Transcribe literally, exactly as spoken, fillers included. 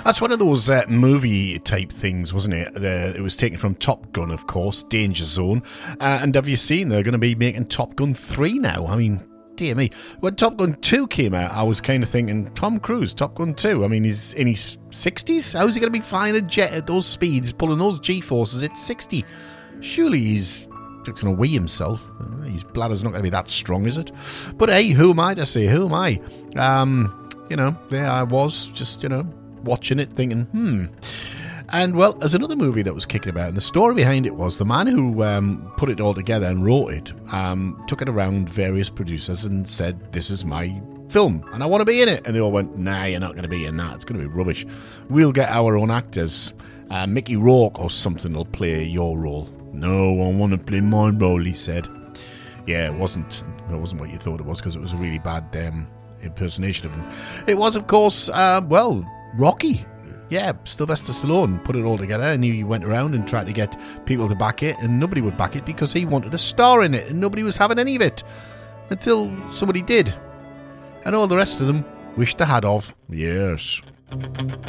That's one of those uh, movie type things, wasn't it? The, it was taken from Top Gun, of course, Danger Zone. Uh, and have you seen they're going to be making Top Gun three now? I mean, dear me. When Top Gun two came out, I was kind of thinking, Tom Cruise, Top Gun two. I mean, he's in his sixties. How's he going to be flying a jet at those speeds, pulling those G-forces at sixty? Surely he's going to wee himself. His bladder's not going to be that strong, is it? But hey, who am I to say? Who am I? Um, you know, there I was, just, you know, watching it, thinking, hmm. And, well, there's another movie that was kicking about, and the story behind it was the man who um, put it all together and wrote it, um, took it around various producers and said, this is my film, and I want to be in it. And they all went, nah, you're not going to be in that. It's going to be rubbish. We'll get our own actors. Uh, Mickey Rourke or something will play your role. No, I want to play my role, he said. Yeah, it wasn't, it wasn't what you thought it was, because it was a really bad um, impersonation of him. It was, of course, uh, well, Rocky. Yeah, Sylvester Stallone put it all together, and he went around and tried to get people to back it, and nobody would back it because he wanted a star in it, and nobody was having any of it until somebody did, and all the rest of them wished they had of. Yes.